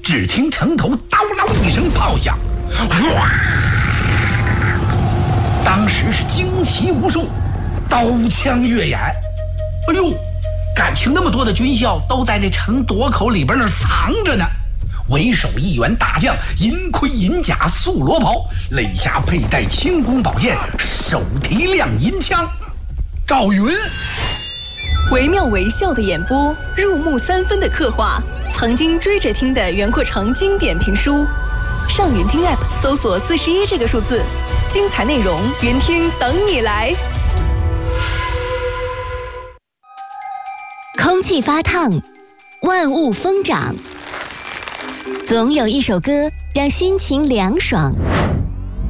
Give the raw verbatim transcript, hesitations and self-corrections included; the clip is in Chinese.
只听城头叨啷一声炮响，哗！当时是旌旗无数，刀枪跃眼。哎呦，感情那么多的军校都在那城垛口里边那藏着呢。为首一员大将，银盔银甲素罗袍，肋下佩戴轻弓宝剑，手提亮银枪。赵云， 惟妙惟肖的演播，入木三分的刻画，曾经追着听的袁阔成经典评书。上云听 App 搜索四十一这个数字，精彩内容云听等你来。 空气发烫，万物疯长，总有一首歌让心情凉爽，